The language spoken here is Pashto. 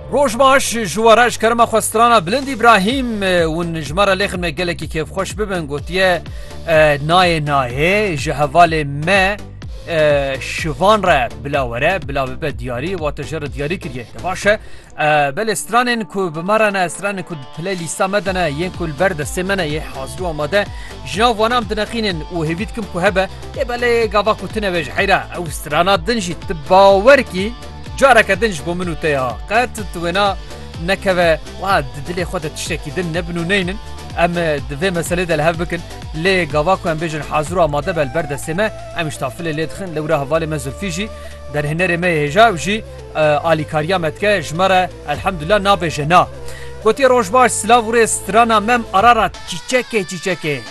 روج باش جوارش کرما خواسترانا بلند ابراهیم ون جمارا لیخن مگلکی کیف خوش ببن گوتیه نای جهوال ما شوان را بلاوره بلا دیاری و تجار دیاری کریه باشه بل استرانن کو بمارن استرانن کو پلی لیستا مدنه ین کل برد سمنه یه حاضر آماده جناب وانام دنقینن و هویت کم کو هبه یه بله گاوا کوتنه وج حیره او استرانا دنجی تباور کی جارك دنج بومنو تيها قات تونا نكبه واد دلي خود تشتكي دن نبنو نينن ام دفي مساله ده بكن لي غواكو ام بيجن حاضروا ماده بالبرد السما ام اشتافل اللي دخن لو راه فالي مزل فيجي در هنر ما هجاوجي الي كاريا متكه جمره الحمد لله نابجنا قوتي روج باش سلاو ريسترانا مم قرارات تشيكي